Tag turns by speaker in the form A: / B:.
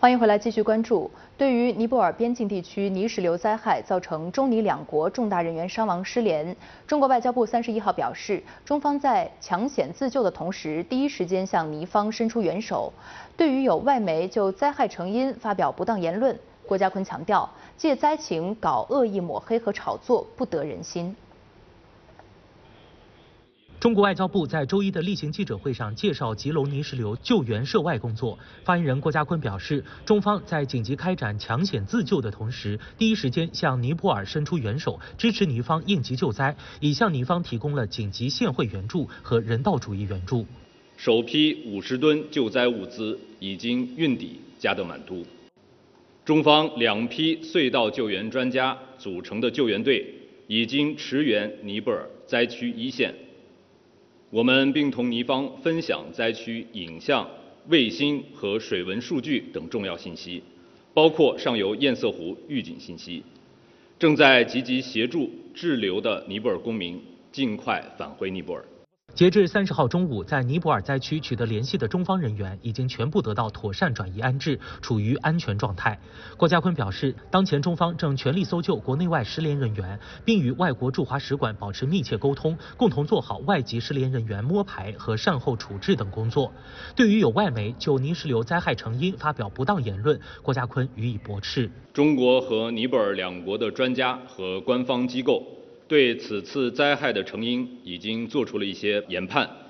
A: 欢迎回来，继续关注。对于尼泊尔边境地区泥石流灾害造成中尼两国重大人员伤亡失联，中国外交部31号表示，中方在抢险自救的同时，第一时间向尼方伸出援手。对于有外媒就灾害成因发表不当言论，郭家坤强调，借灾情搞恶意抹黑和炒作，不得人心。
B: 中国外交部在周一的例行记者会上介绍吉隆泥石流救援涉外工作。发言人郭家坤表示，中方在紧急开展抢险自救的同时，第一时间向尼泊尔伸出援手，支持尼方应急救灾，已向尼方提供了紧急现汇援助和人道主义援助。
C: 首批50吨救灾物资已经运抵加德满都，中方2批隧道救援专家组成的救援队已经驰援尼泊尔灾区一线。 我们并同尼方分享灾区影像、卫星和水文数据等重要信息，包括上游堰塞湖预警信息，正在积极协助滞留的尼泊尔公民尽快返回尼泊尔。
B: 截至30号中午，在尼泊尔灾区取得联系的中方人员已经全部得到妥善转移安置，处于安全状态。郭家坤表示，当前中方正全力搜救国内外失联人员，并与外国驻华使馆保持密切沟通，共同做好外籍失联人员摸排和善后处置等工作。对于有外媒就泥石流灾害成因发表不当言论，郭家坤予以驳斥。
C: 中国和尼泊尔2国的专家和官方机构 对此次灾害的成因已经做出了一些研判，